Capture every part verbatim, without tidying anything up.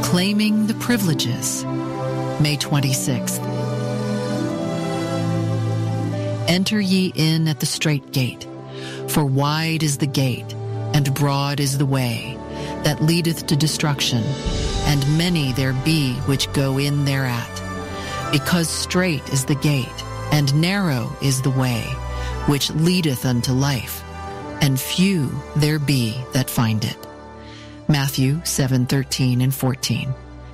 Claiming the Privileges, May twenty-sixth. Enter ye in at the strait gate, for wide is the gate, and broad is the way, that leadeth to destruction, and many there be which go in thereat. Because strait is the gate, and narrow is the way, which leadeth unto life, and few there be that find it. Matthew seven thirteen and fourteen.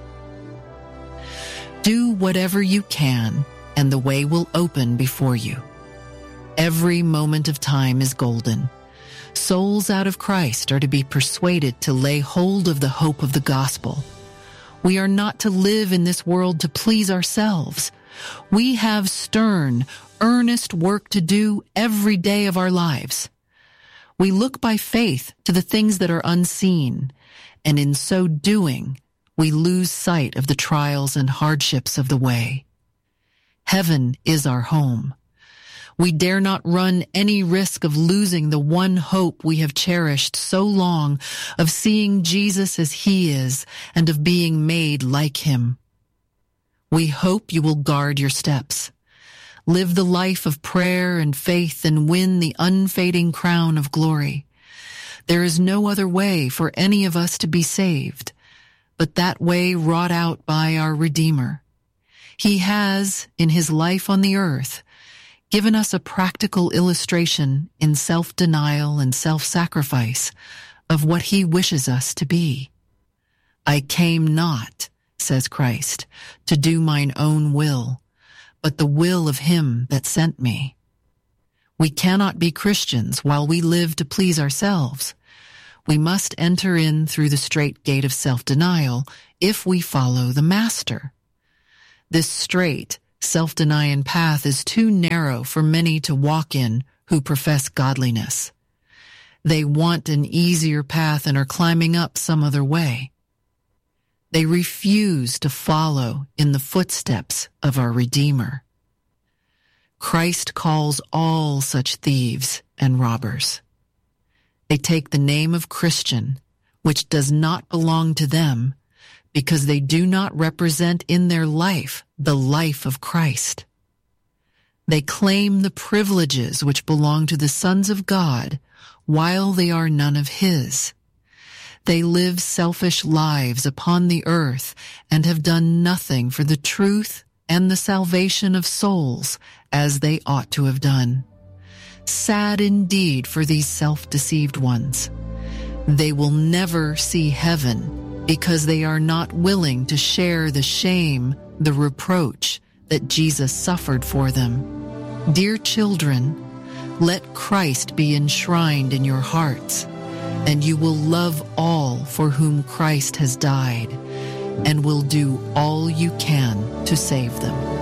Do whatever you can, and the way will open before you. Every moment of time is golden. Souls out of Christ are to be persuaded to lay hold of the hope of the gospel. We are not to live in this world to please ourselves. We have stern, earnest work to do every day of our lives. We look by faith to the things that are unseen, and in so doing, we lose sight of the trials and hardships of the way. Heaven is our home. We dare not run any risk of losing the one hope we have cherished so long, of seeing Jesus as he is and of being made like him. We hope you will guard your steps, live the life of prayer and faith, and win the unfading crown of glory. There is no other way for any of us to be saved, but that way wrought out by our Redeemer. He has, in his life on the earth, given us a practical illustration in self-denial and self-sacrifice of what he wishes us to be. I came not, says Christ, to do mine own will, but the will of him that sent me. We cannot be Christians while we live to please ourselves. We must enter in through the strait gate of self-denial if we follow the Master. This strait, self-denying path is too narrow for many to walk in who profess godliness. They want an easier path and are climbing up some other way. They refuse to follow in the footsteps of our Redeemer. Christ calls all such thieves and robbers. They take the name of Christian, which does not belong to them, because they do not represent in their life the life of Christ. They claim the privileges which belong to the sons of God while they are none of his. They live selfish lives upon the earth and have done nothing for the truth and the salvation of souls as they ought to have done. Sad indeed for these self-deceived ones. They will never see heaven because they are not willing to share the shame, the reproach that Jesus suffered for them. Dear children, let Christ be enshrined in your hearts, and you will love all for whom Christ has died, and will do all you can to save them.